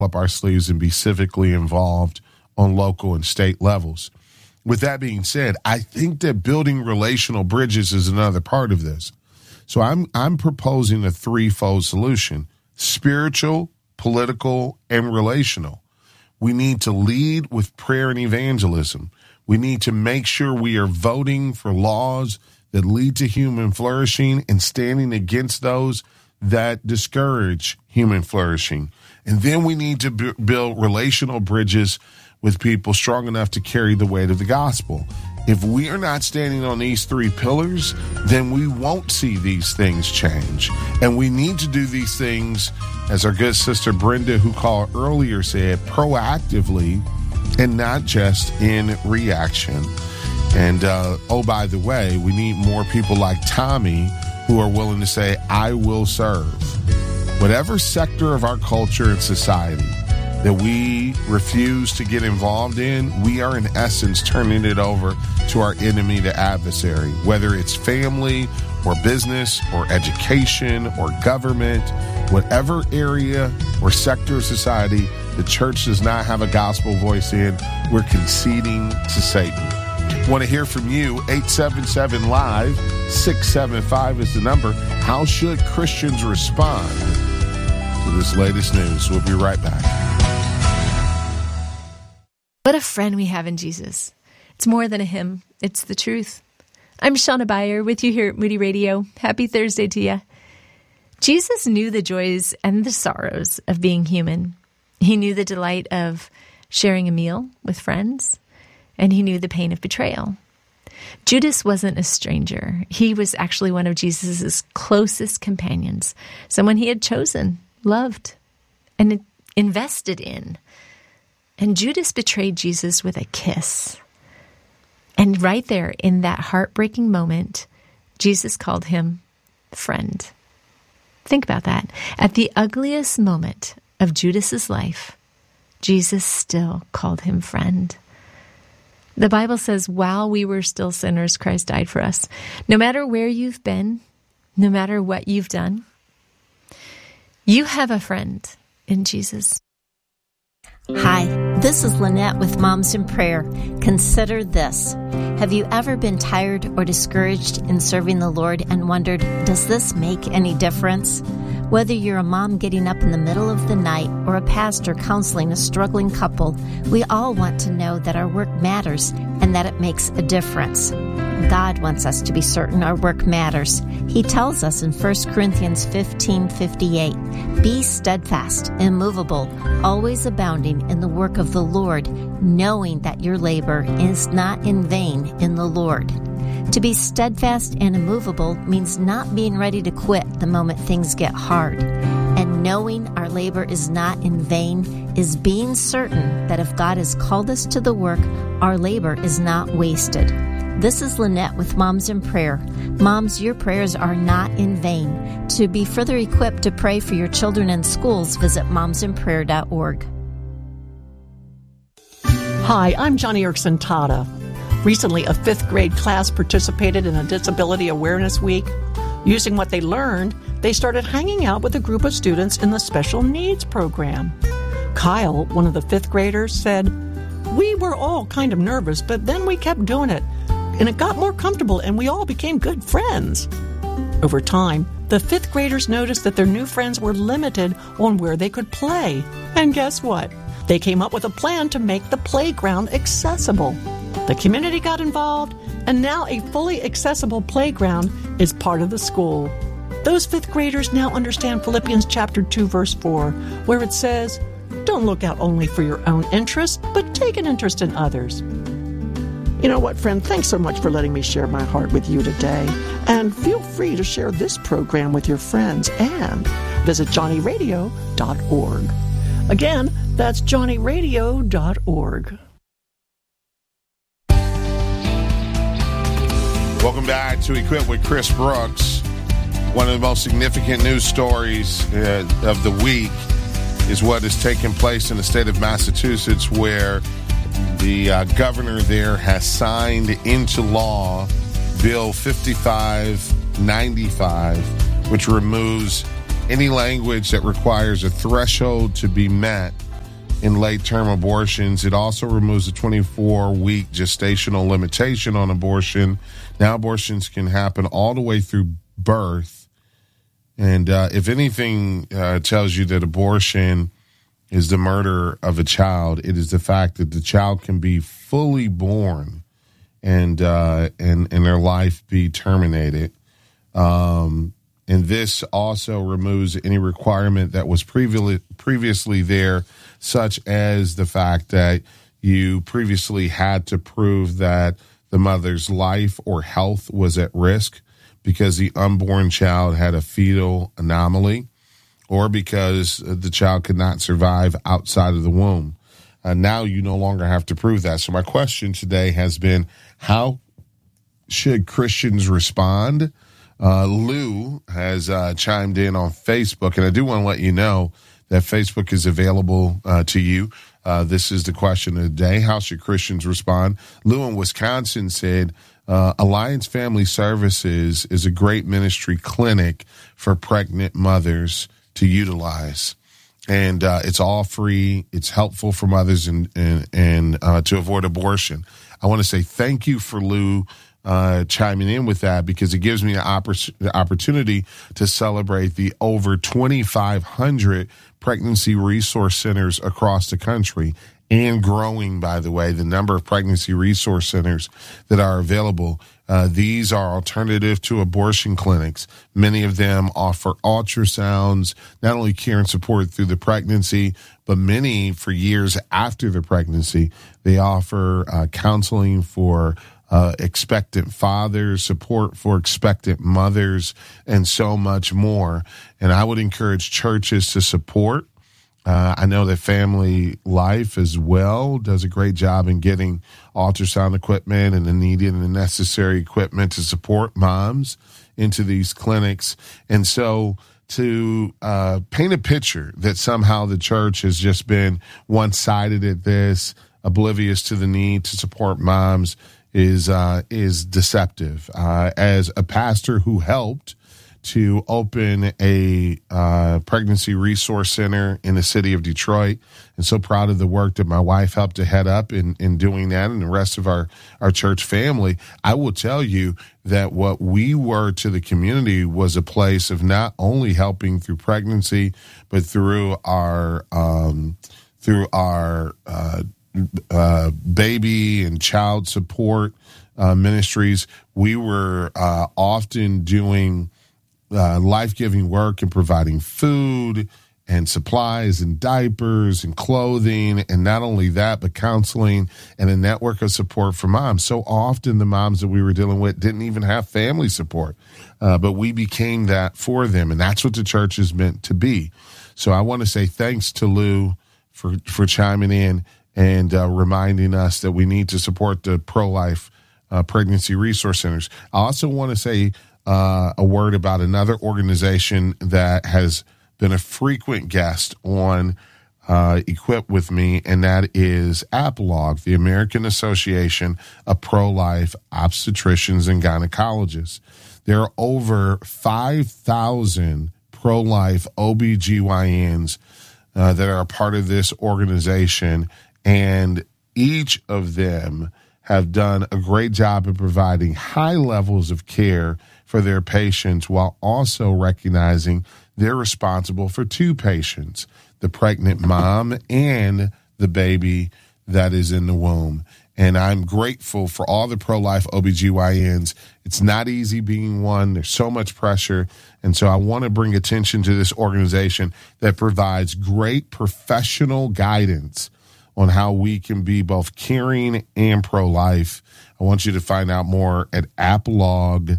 up our sleeves and be civically involved on local and state levels. With that being said, I think that building relational bridges is another part of this. So I'm proposing a threefold solution: spiritual, political, and relational. We need to lead with prayer and evangelism. We need to make sure we are voting for laws that lead to human flourishing and standing against those that discourage human flourishing. And then we need to build relational bridges with people strong enough to carry the weight of the gospel. If we are not standing on these three pillars, then we won't see these things change. And we need to do these things, as our good sister Brenda, who called earlier, said, proactively and not just in reaction. And, by the way, we need more people like Tommy who are willing to say, I will serve. Whatever sector of our culture and society that we refuse to get involved in, we are in essence turning it over to our enemy, the adversary, whether it's family or business or education or government, whatever area or sector of society the church does not have a gospel voice in, we're conceding to Satan. Want to hear from you? 877-LIVE-675 is the number. How should Christians respond to this latest news? We'll be right back. What a friend we have in Jesus. It's more than a hymn. It's the truth. I'm Shauna Beyer with you here at Moody Radio. Happy Thursday to you. Jesus knew the joys and the sorrows of being human. He knew the delight of sharing a meal with friends, and he knew the pain of betrayal. Judas wasn't a stranger. He was actually one of Jesus' closest companions, someone he had chosen, loved, and invested in. And Judas betrayed Jesus with a kiss. And right there in that heartbreaking moment, Jesus called him friend. Think about that. At the ugliest moment of Judas's life, Jesus still called him friend. The Bible says, while we were still sinners, Christ died for us. No matter where you've been, no matter what you've done, you have a friend in Jesus. Hi, this is Lynette with Moms in Prayer. Consider this. Have you ever been tired or discouraged in serving the Lord and wondered, does this make any difference? Whether you're a mom getting up in the middle of the night or a pastor counseling a struggling couple, we all want to know that our work matters and that it makes a difference. God wants us to be certain our work matters. He tells us in 1 Corinthians 15:58, be steadfast, immovable, always abounding in the work of the Lord, knowing that your labor is not in vain in the Lord. To be steadfast and immovable means not being ready to quit the moment things get hard. And knowing our labor is not in vain is being certain that if God has called us to the work, our labor is not wasted. This is Lynette with Moms in Prayer. Moms, your prayers are not in vain. To be further equipped to pray for your children in schools, visit momsinprayer.org. Hi, I'm Johnny Erickson Tata. Recently, a 5th grade class participated in a Disability Awareness Week. Using what they learned, they started hanging out with a group of students in the Special Needs program. Kyle, one of the 5th graders, said, we were all kind of nervous, but then we kept doing it, and it got more comfortable, and we all became good friends. Over time, the 5th graders noticed that their new friends were limited on where they could play. And guess what? They came up with a plan to make the playground accessible. The community got involved, and now a fully accessible playground is part of the school. Those 5th graders now understand Philippians chapter 2, verse 4, where it says, don't look out only for your own interest, but take an interest in others. You know what, friend? Thanks so much for letting me share my heart with you today. And feel free to share this program with your friends and visit johnnyradio.org. Again, that's johnnyradio.org. Welcome back to Equip with Chris Brooks. One of the most significant news stories of the week is what is taking place in the state of Massachusetts, where the governor there has signed into law Bill 5595, which removes any language that requires a threshold to be met in late-term abortions. It also removes the 24-week gestational limitation on abortion. Now abortions can happen all the way through birth. And if anything tells you that abortion is the murder of a child, it is the fact that the child can be fully born and their life be terminated. And this also removes any requirement that was previously there, such as the fact that you previously had to prove that the mother's life or health was at risk because the unborn child had a fetal anomaly or because the child could not survive outside of the womb. Now you no longer have to prove that. So my question today has been, how should Christians respond? Lou has chimed in on Facebook, and I do want to let you know that Facebook is available to you. This is the question of the day. How should Christians respond? Lou in Wisconsin said, Alliance Family Services is a great ministry clinic for pregnant mothers to utilize. And it's all free. It's helpful for mothers and to avoid abortion. I want to say thank you for Lou chiming in with that, because it gives me the opportunity to celebrate the over 2,500 pregnancy resource centers across the country, and growing, by the way, the number of pregnancy resource centers that are available. These are alternative to abortion clinics. Many of them offer ultrasounds, not only care and support through the pregnancy, but many for years after the pregnancy. They offer counseling for expectant fathers, support for expectant mothers, and so much more. And I would encourage churches to support. I know that Family Life as well does a great job in getting ultrasound equipment and the needed and the necessary equipment to support moms into these clinics. And so to paint a picture that somehow the church has just been one-sided at this, oblivious to the need to support moms, is deceptive. As a pastor who helped to open a pregnancy resource center in the city of Detroit, and so proud of the work that my wife helped to head up in doing that, and the rest of our church family, I will tell you that what we were to the community was a place of not only helping through pregnancy, but through our baby and child support ministries. We were often doing life-giving work and providing food and supplies and diapers and clothing, and not only that, but counseling and a network of support for moms. So often the moms that we were dealing with didn't even have family support, but we became that for them, and that's what the church is meant to be. So I want to say thanks to Lou for chiming in and reminding us that we need to support the pro-life pregnancy resource centers. I also want to say a word about another organization that has been a frequent guest on Equip With Me, and that is APLOG, the American Association of Pro-Life Obstetricians and Gynecologists. There are over 5,000 pro-life OBGYNs that are a part of this organization, and each of them have done a great job of providing high levels of care for their patients, while also recognizing they're responsible for two patients, the pregnant mom and the baby that is in the womb. And I'm grateful for all the pro-life OBGYNs. It's not easy being one. There's so much pressure. And so I want to bring attention to this organization that provides great professional guidance on how we can be both caring and pro-life. I want you to find out more at aplog.org,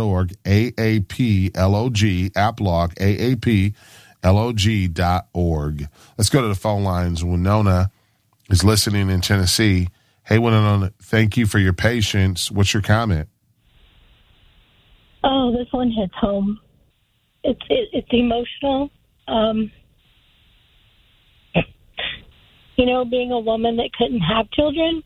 AAPLOG, aplog, AAPLOG.org. Let's go to the phone lines. Winona is listening in Tennessee. Hey, Winona, thank you for your patience. What's your comment? Oh, this one hits home. It's emotional. You know, being a woman that couldn't have children,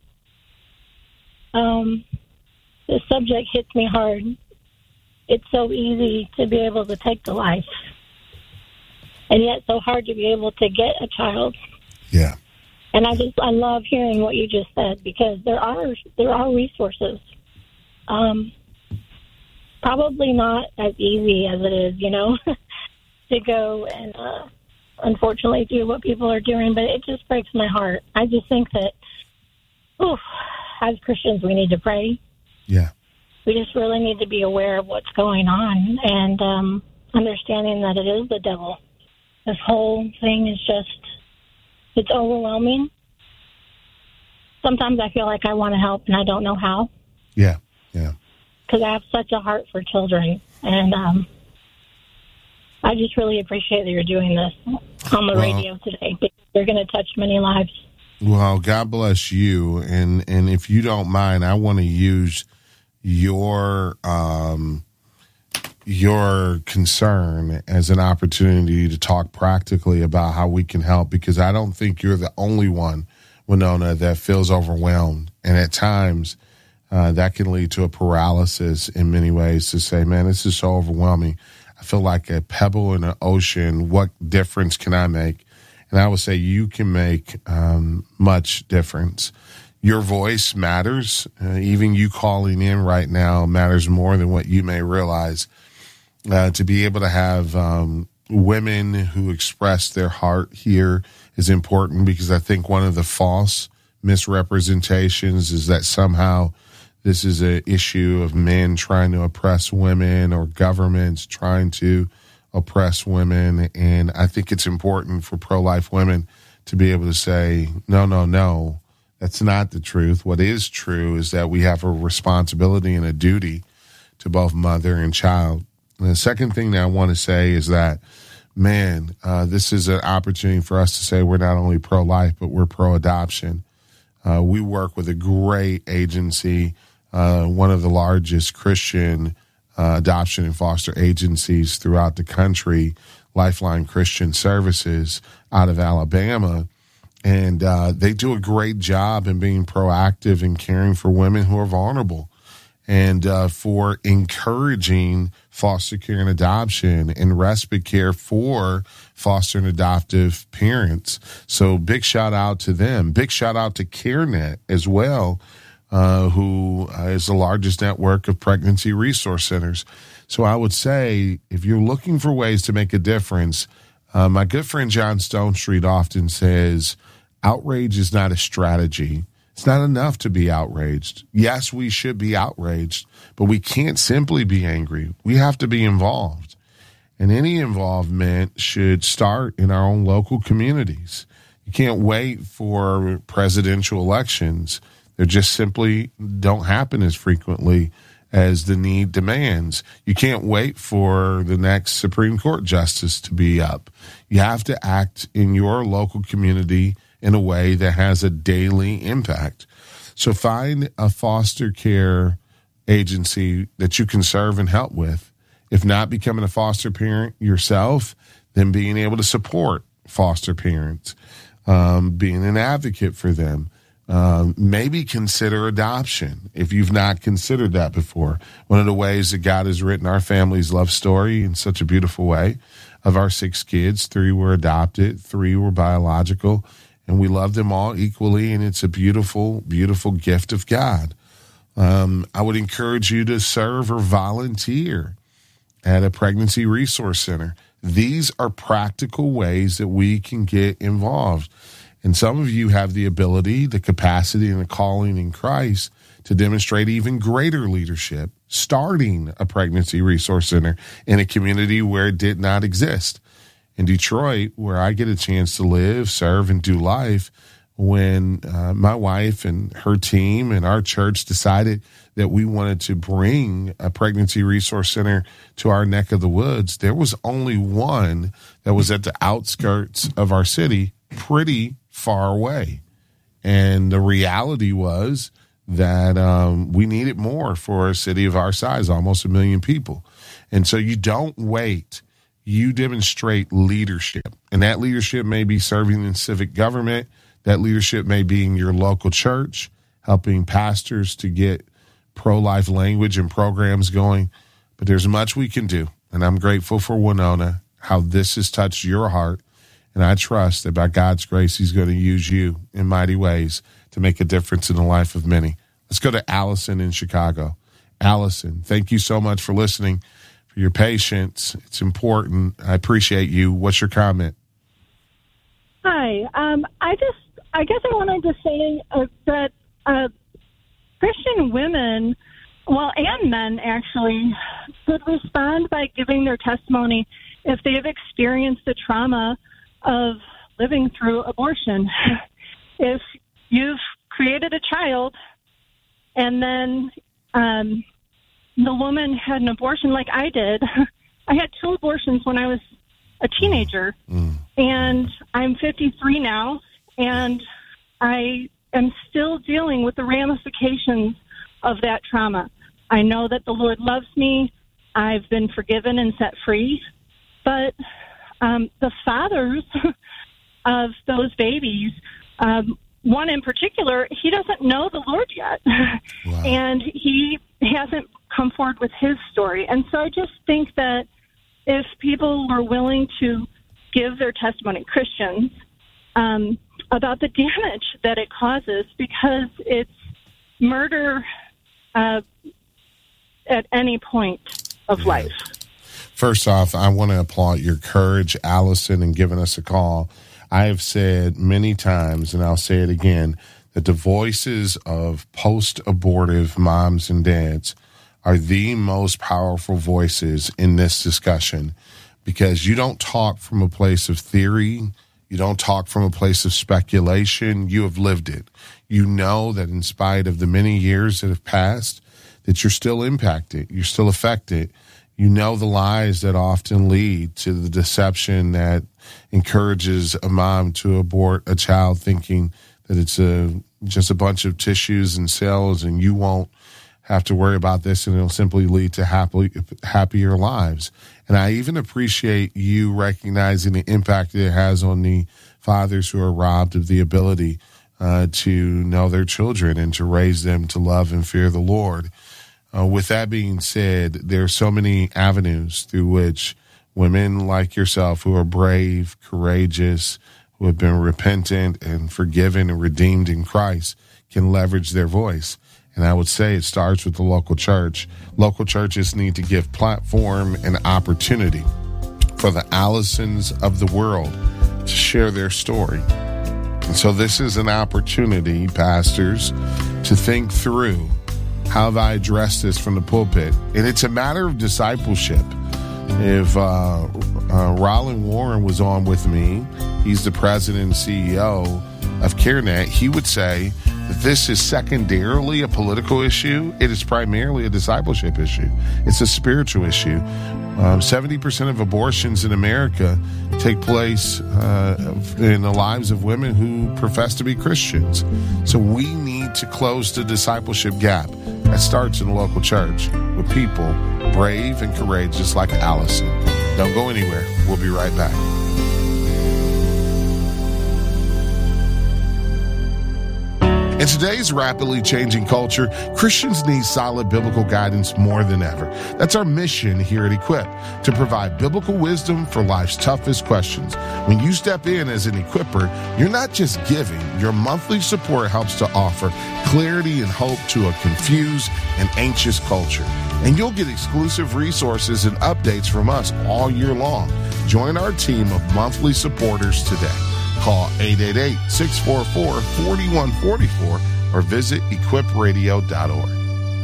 the subject hits me hard. It's so easy to be able to take the life, and yet so hard to be able to get a child. Yeah. And I love hearing what you just said, because there are resources. Probably not as easy as it is, to go and unfortunately do what people are doing, but it just breaks my heart. I just think that, as Christians, we need to pray. Yeah. We just really need to be aware of what's going on and understanding that it is the devil. This whole thing is it's overwhelming. Sometimes I feel like I want to help and I don't know how. Yeah. Because I have such a heart for children. And I just really appreciate that you're doing this on the radio today, because you're going to touch many lives. Well, God bless you. And if you don't mind, I want to use your concern as an opportunity to talk practically about how we can help, because I don't think you're the only one, Winona, that feels overwhelmed. And at times, that can lead to a paralysis in many ways, to say, man, this is so overwhelming. I feel like a pebble in an ocean. What difference can I make? And I would say you can make much difference. Your voice matters. Even you calling in right now matters more than what you may realize. To be able to have women who express their heart here is important, because I think one of the false misrepresentations is that somehow this is an issue of men trying to oppress women or governments trying to oppress women. And I think it's important for pro-life women to be able to say, no, that's not the truth. What is true is that we have a responsibility and a duty to both mother and child. And the second thing that I want to say is that, man, this is an opportunity for us to say we're not only pro-life, but we're pro-adoption. We work with a great agency, one of the largest Christian adoption and foster agencies throughout the country, Lifeline Christian Services out of Alabama. And they do a great job in being proactive in caring for women who are vulnerable, and for encouraging foster care and adoption and respite care for foster and adoptive parents. So big shout out to them. Big shout out to CareNet as well, who is the largest network of pregnancy resource centers. So I would say, if you're looking for ways to make a difference, my good friend John Stonestreet often says, outrage is not a strategy. It's not enough to be outraged. Yes, we should be outraged, but we can't simply be angry. We have to be involved. And any involvement should start in our own local communities. You can't wait for presidential elections. They just simply don't happen as frequently as the need demands. You can't wait for the next Supreme Court justice to be up. You have to act in your local community in a way that has a daily impact. So find a foster care agency that you can serve and help with. If not becoming a foster parent yourself, then being able to support foster parents, being an advocate for them. Maybe consider adoption if you've not considered that before. One of the ways that God has written our family's love story in such a beautiful way, of our 6 kids, 3 were adopted, 3 were biological, and we love them all equally, and it's a beautiful, beautiful gift of God. I would encourage you to serve or volunteer at a pregnancy resource center. These are practical ways that we can get involved. And some of you have the ability, the capacity, and the calling in Christ to demonstrate even greater leadership, starting a pregnancy resource center in a community where it did not exist. In Detroit, where I get a chance to live, serve, and do life, when my wife and her team and our church decided that we wanted to bring a pregnancy resource center to our neck of the woods, there was only one that was at the outskirts of our city, pretty far away. And the reality was that we needed more for a city of our size, almost 1 million people. And so you don't wait. You demonstrate leadership. And that leadership may be serving in civic government. That leadership may be in your local church, helping pastors to get pro-life language and programs going. But there's much we can do. And I'm grateful for Winona, how this has touched your heart. And I trust that by God's grace, he's going to use you in mighty ways to make a difference in the life of many. Let's go to Allison in Chicago. Allison, thank you so much for listening, for your patience. It's important. I appreciate you. What's your comment? Hi. I guess I wanted to say that Christian women, well, and men actually, could respond by giving their testimony if they have experienced the trauma of living through abortion. If you've created a child and then the woman had an abortion like I did. I had 2 abortions when I was a teenager, and I'm 53 now, and I am still dealing with the ramifications of that trauma. I know that the Lord loves me. I've been forgiven and set free, but the fathers of those babies, one in particular, he doesn't know the Lord yet. Wow. And he hasn't come forward with his story. And so I just think that if people were willing to give their testimony, Christians, about the damage that it causes, because it's murder at any point of life. First off, I want to applaud your courage, Allison, in giving us a call. I have said many times, and I'll say it again, that the voices of post-abortive moms and dads are the most powerful voices in this discussion, because you don't talk from a place of theory. You don't talk from a place of speculation. You have lived it. You know that in spite of the many years that have passed, that you're still impacted. You're still affected. You know the lies that often lead to the deception that encourages a mom to abort a child, thinking that it's just a bunch of tissues and cells and you won't have to worry about this and it'll simply lead to happier lives. And I even appreciate you recognizing the impact it has on the fathers who are robbed of the ability to know their children and to raise them to love and fear the Lord. With that being said, there are so many avenues through which women like yourself who are brave, courageous, who have been repentant and forgiven and redeemed in Christ can leverage their voice. And I would say it starts with the local church. Local churches need to give platform and opportunity for the Allisons of the world to share their story. And so this is an opportunity, pastors, to think through, how have I addressed this from the pulpit? And it's a matter of discipleship. If Roland Warren was on with me, he's the president and CEO of CareNet, he would say that this is secondarily a political issue. It is primarily a discipleship issue. It's a spiritual issue. 70% of abortions in America take place in the lives of women who profess to be Christians. So we need to close the discipleship gap. That starts in the local church with people brave and courageous like Allison. Don't go anywhere. We'll be right back. In today's rapidly changing culture, Christians need solid biblical guidance more than ever. That's our mission here at Equip, to provide biblical wisdom for life's toughest questions. When you step in as an equipper, you're not just giving. Your monthly support helps to offer clarity and hope to a confused and anxious culture. And you'll get exclusive resources and updates from us all year long. Join our team of monthly supporters today. Call 888-644-4144 or visit equipradio.org.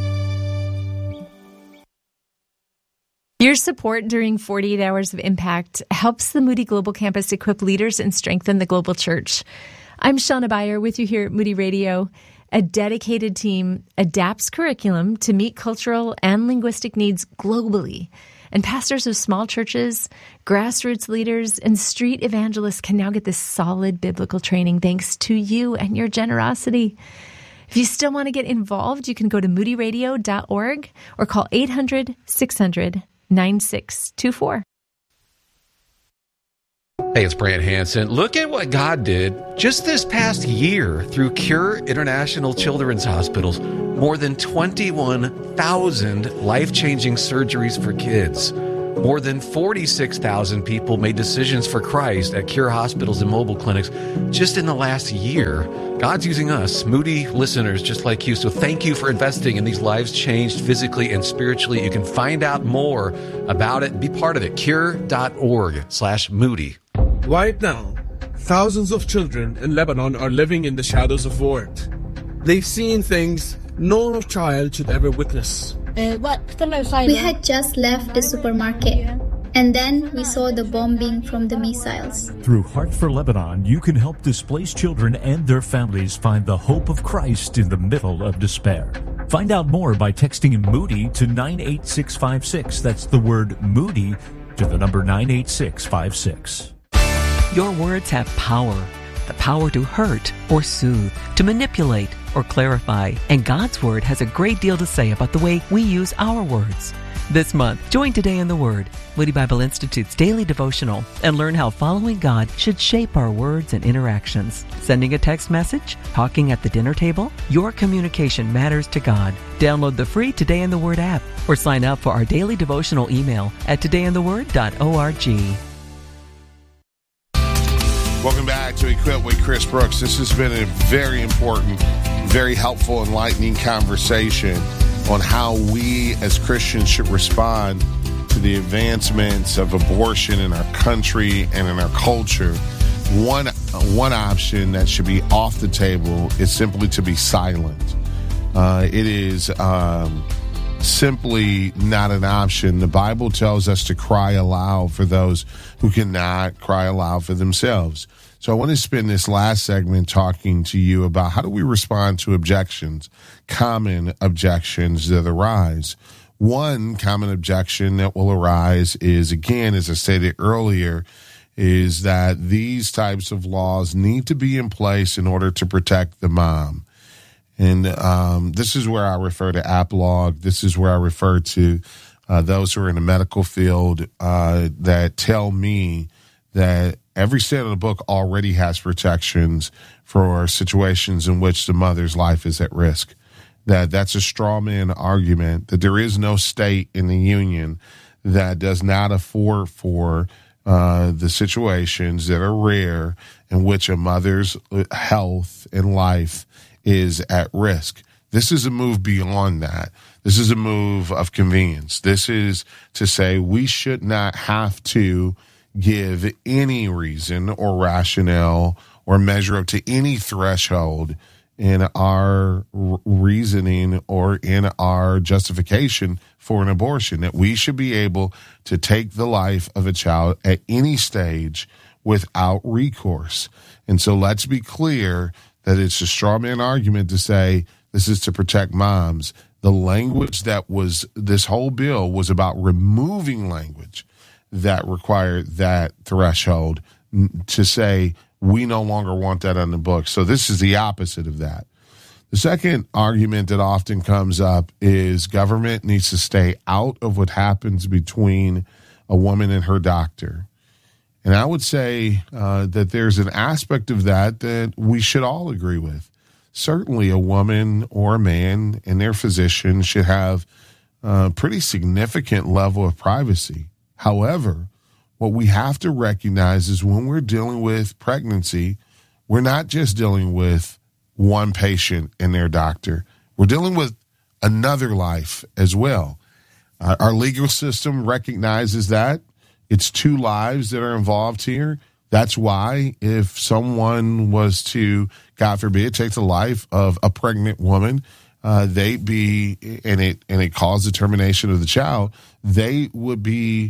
Your support during 48 Hours of Impact helps the Moody Global Campus equip leaders and strengthen the global church. I'm Shauna Beyer with you here at Moody Radio. A dedicated team adapts curriculum to meet cultural and linguistic needs globally. And pastors of small churches, grassroots leaders, and street evangelists can now get this solid biblical training thanks to you and your generosity. If you still want to get involved, you can go to moodyradio.org or call 800-600-9624. Hey, it's Brant Hansen. Look at what God did just this past year through Cure International Children's Hospitals. More than 21,000 life-changing surgeries for kids. More than 46,000 people made decisions for Christ at Cure hospitals and mobile clinics just in the last year. God's using us, Moody listeners just like you. So thank you for investing in these lives changed physically and spiritually. You can find out more about it and be part of it. Cure.org/Moody. Right now, thousands of children in Lebanon are living in the shadows of war. They've seen things no child should ever witness. We had just left the supermarket, and then we saw the bombing from the missiles. Through Heart for Lebanon, you can help displaced children and their families find the hope of Christ in the middle of despair. Find out more by texting Moody to 98656. That's the word Moody to the number 98656. Your words have power. The power to hurt or soothe, to manipulate or clarify. And God's Word has a great deal to say about the way we use our words. This month, join Today in the Word, Moody Bible Institute's daily devotional, and learn how following God should shape our words and interactions. Sending a text message? Talking at the dinner table? Your communication matters to God. Download the free Today in the Word app or sign up for our daily devotional email at todayintheword.org. Welcome back to Equip with Chris Brooks. This has been a very important, very helpful, enlightening conversation on how we as Christians should respond to the advancements of abortion in our country and in our culture. One option that should be off the table is simply to be silent. It is simply not an option. The Bible tells us to cry aloud for those who cannot cry aloud for themselves. So I want to spend this last segment talking to you about how do we respond to objections, common objections that arise. One common objection that will arise is, again, as I stated earlier, is that these types of laws need to be in place in order to protect the mom. And this is where I refer to AppLog. This is where I refer to those who are in the medical field that tell me that every state of the book already has protections for situations in which the mother's life is at risk. That's a straw man argument, that there is no state in the union that does not afford for the situations that are rare in which a mother's health and life is at risk. This is a move beyond that. This is a move of convenience. This is to say we should not have to give any reason or rationale or measure up to any threshold in our reasoning or in our justification for an abortion, that we should be able to take the life of a child at any stage without recourse. And so let's be clear that it's a straw man argument to say this is to protect moms. The language that was, this whole bill was about removing language that required that threshold to say we no longer want that on the books. So this is the opposite of that. The second argument that often comes up is government needs to stay out of what happens between a woman and her doctor. And I would say that there's an aspect of that we should all agree with. Certainly a woman or a man and their physician should have a pretty significant level of privacy. However, what we have to recognize is when we're dealing with pregnancy, we're not just dealing with one patient and their doctor. We're dealing with another life as well. Our legal system recognizes that. It's two lives that are involved here. That's why if someone was to, God forbid, take the life of a pregnant woman, they'd be, and it caused the termination of the child, they would be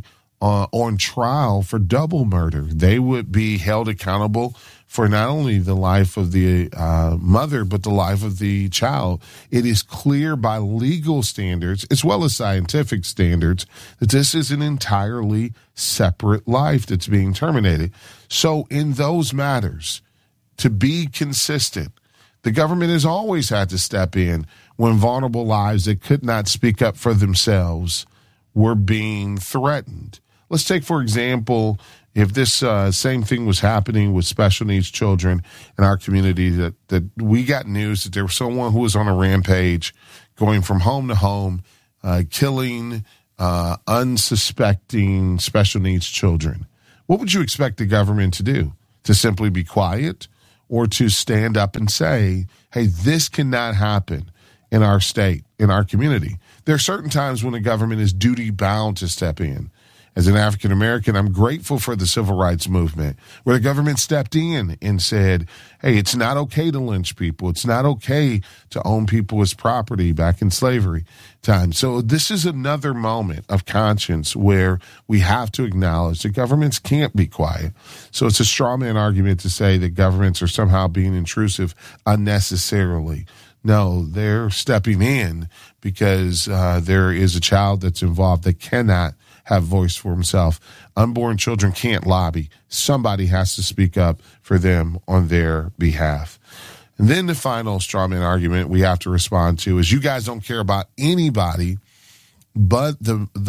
on trial for double murder. They would be held accountable for not only the life of the mother, but the life of the child. It is clear by legal standards, as well as scientific standards, that this is an entirely separate life that's being terminated. So in those matters, to be consistent, the government has always had to step in when vulnerable lives that could not speak up for themselves were being threatened. Let's take, for example, if this same thing was happening with special needs children in our community, that we got news that there was someone who was on a rampage going from home to home, killing unsuspecting special needs children, what would you expect the government to do? To simply be quiet, or to stand up and say, hey, this cannot happen in our state, in our community? There are certain times when the government is duty bound to step in. As an African American, I'm grateful for the civil rights movement, where the government stepped in and said, hey, it's not okay to lynch people. It's not okay to own people as property back in slavery time. So this is another moment of conscience where we have to acknowledge that governments can't be quiet. So it's a straw man argument to say that governments are somehow being intrusive unnecessarily. No, they're stepping in because there is a child that's involved that cannot have voice for himself. Unborn children can't lobby. Somebody has to speak up for them on their behalf. And then the final straw man argument we have to respond to is, you guys don't care about anybody but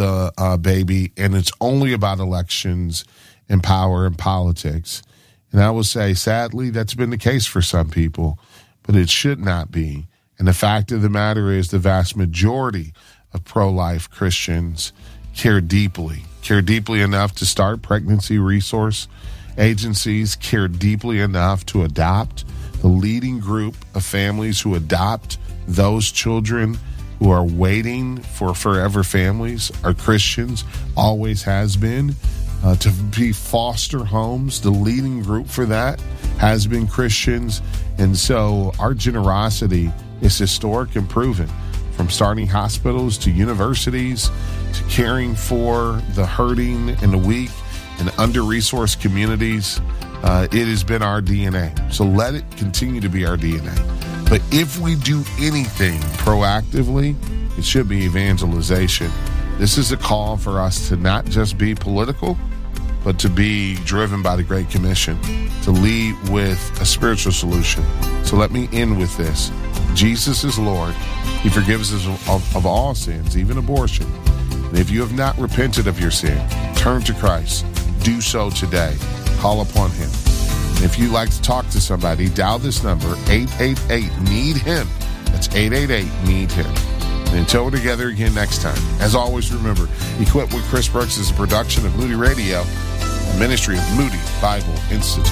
the baby, and it's only about elections and power and politics. And I will say, sadly, that's been the case for some people, but it should not be. And the fact of the matter is, the vast majority of pro-life Christians care deeply enough to start pregnancy resource agencies, care deeply enough to adopt. The leading group of families who adopt those children who are waiting for forever families are Christians, always has been. To be foster homes, the leading group for that has been Christians. And so our generosity is historic and proven, from starting hospitals to universities to caring for the hurting and the weak and under-resourced communities. It has been our DNA. So let it continue to be our DNA. But if we do anything proactively, it should be evangelization. This is a call for us to not just be political, but to be driven by the Great Commission, to lead with a spiritual solution. So let me end with this. Jesus is Lord. He forgives us of all sins, even abortion. And if you have not repented of your sin, turn to Christ. Do so today. Call upon him. And if you'd like to talk to somebody, dial this number, 888-NEED-HIM. That's 888-NEED-HIM. And until we're together again next time, as always, remember, Equipped with Chris Brooks is a production of Moody Radio, a ministry of Moody Bible Institute.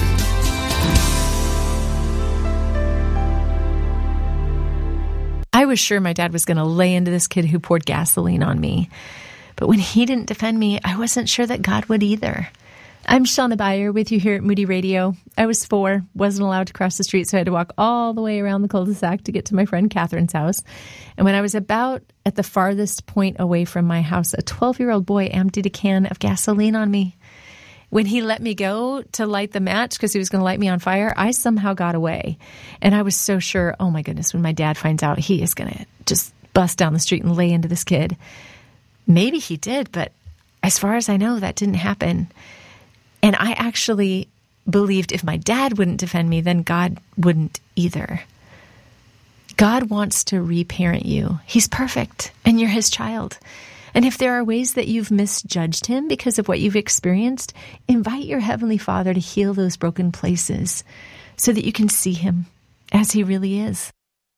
I was sure my dad was going to lay into this kid who poured gasoline on me. But when he didn't defend me, I wasn't sure that God would either. I'm Shauna Beyer with you here at Moody Radio. I was 4, wasn't allowed to cross the street, so I had to walk all the way around the cul-de-sac to get to my friend Catherine's house. And when I was about at the farthest point away from my house, a 12-year-old boy emptied a can of gasoline on me. When he let me go to light the match because he was going to light me on fire, I somehow got away. And I was so sure, oh my goodness, when my dad finds out, he is going to just bust down the street and lay into this kid. Maybe he did, but as far as I know, that didn't happen. And I actually believed if my dad wouldn't defend me, then God wouldn't either. God wants to reparent you. He's perfect, and you're his child. And if there are ways that you've misjudged him because of what you've experienced, invite your Heavenly Father to heal those broken places so that you can see him as he really is.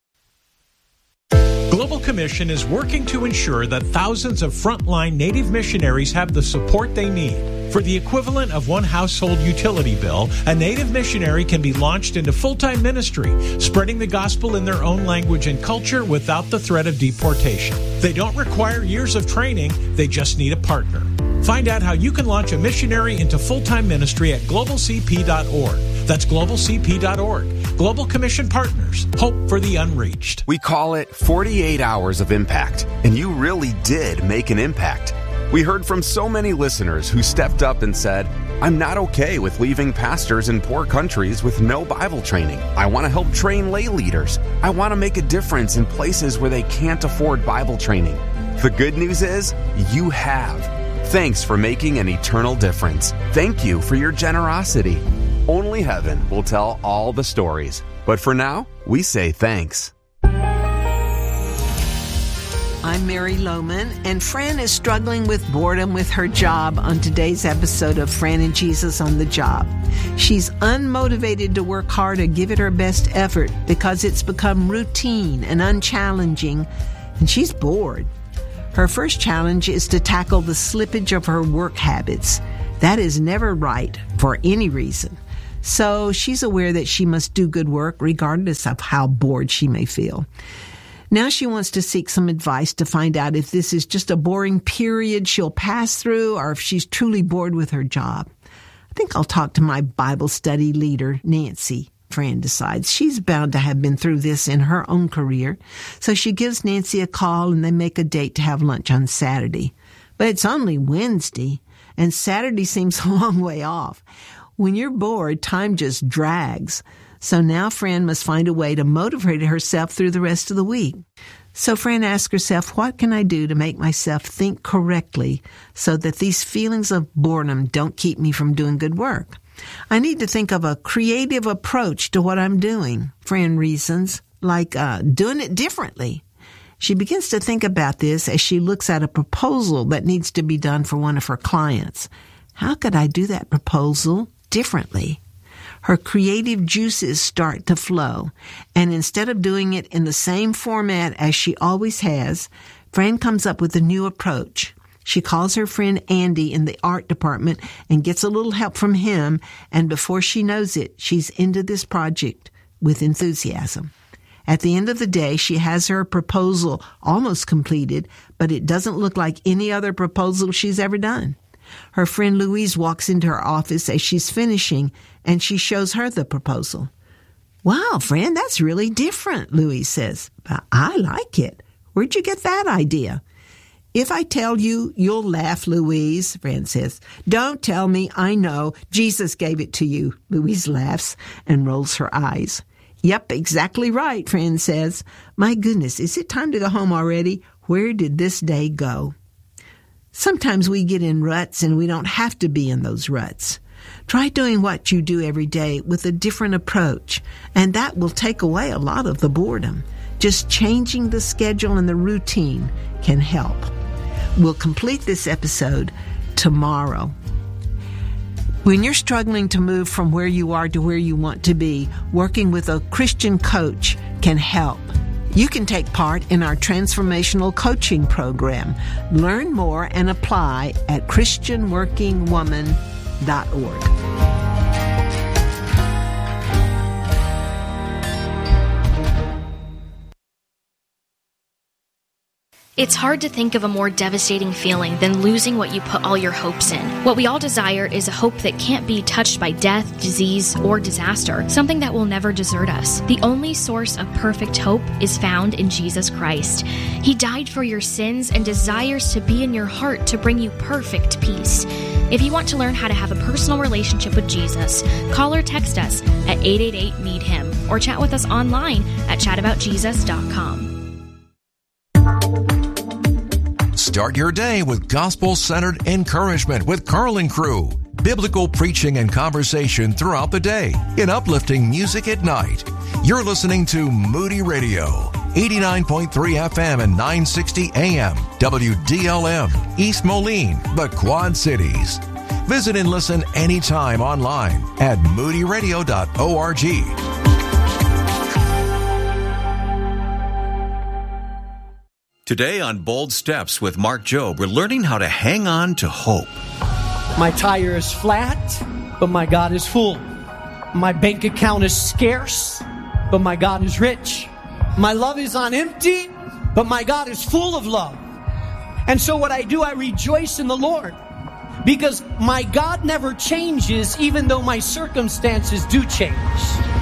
Global Commission is working to ensure that thousands of frontline Native missionaries have the support they need. For the equivalent of one household utility bill, a Native missionary can be launched into full-time ministry, spreading the gospel in their own language and culture without the threat of deportation. They don't require years of training, they just need a partner. Find out how you can launch a missionary into full-time ministry at globalcp.org. That's globalcp.org. Global Commission Partners. Hope for the unreached. We call it 48 hours of impact, and you really did make an impact. We heard from so many listeners who stepped up and said, I'm not okay with leaving pastors in poor countries with no Bible training. I want to help train lay leaders. I want to make a difference in places where they can't afford Bible training. The good news is, you have. Thanks for making an eternal difference. Thank you for your generosity. Only heaven will tell all the stories. But for now, we say thanks. I'm Mary Lohman, and Fran is struggling with boredom with her job on today's episode of Fran and Jesus on the Job. She's unmotivated to work hard or give it her best effort because it's become routine and unchallenging, and she's bored. Her first challenge is to tackle the slippage of her work habits. That is never right for any reason. So she's aware that she must do good work regardless of how bored she may feel. Now she wants to seek some advice to find out if this is just a boring period she'll pass through or if she's truly bored with her job. I think I'll talk to my Bible study leader, Nancy. Fran decides she's bound to have been through this in her own career. So she gives Nancy a call and they make a date to have lunch on Saturday. But it's only Wednesday and Saturday seems a long way off. When you're bored, time just drags. So now Fran must find a way to motivate herself through the rest of the week. So Fran asks herself, what can I do to make myself think correctly so that these feelings of boredom don't keep me from doing good work? I need to think of a creative approach to what I'm doing, Fran reasons, like doing it differently. She begins to think about this as she looks at a proposal that needs to be done for one of her clients. How could I do that proposal differently? Her creative juices start to flow, and instead of doing it in the same format as she always has, Fran comes up with a new approach. She calls her friend Andy in the art department and gets a little help from him, and before she knows it, she's into this project with enthusiasm. At the end of the day, she has her proposal almost completed, but it doesn't look like any other proposal she's ever done. Her friend Louise walks into her office as she's finishing, and she shows her the proposal. Wow, friend, that's really different, Louise says. I like it. Where'd you get that idea? If I tell you, you'll laugh, Louise, Fran says. Don't tell me, I know. Jesus gave it to you. Louise laughs and rolls her eyes. Yep, exactly right, Fran says. My goodness, is it time to go home already? Where did this day go? Sometimes we get in ruts and we don't have to be in those ruts. Try doing what you do every day with a different approach, and that will take away a lot of the boredom. Just changing the schedule and the routine can help. We'll complete this episode tomorrow. When you're struggling to move from where you are to where you want to be, working with a Christian coach can help. You can take part in our transformational coaching program. Learn more and apply at christianworkingwoman.org. It's hard to think of a more devastating feeling than losing what you put all your hopes in. What we all desire is a hope that can't be touched by death, disease, or disaster, something that will never desert us. The only source of perfect hope is found in Jesus Christ. He died for your sins and desires to be in your heart to bring you perfect peace. If you want to learn how to have a personal relationship with Jesus, call or text us at 888-NEED-HIM or chat with us online at chataboutjesus.com. Start your day with gospel-centered encouragement with Carl and Crew. Biblical preaching and conversation throughout the day in uplifting music at night. You're listening to Moody Radio, 89.3 FM and 960 AM, WDLM, East Moline, the Quad Cities. Visit and listen anytime online at moodyradio.org. Today on Bold Steps with Mark Jobe, we're learning how to hang on to hope. My tire is flat, but my God is full. My bank account is scarce, but my God is rich. My love is on empty, but my God is full of love. And so what I do, I rejoice in the Lord, because my God never changes even though my circumstances do change.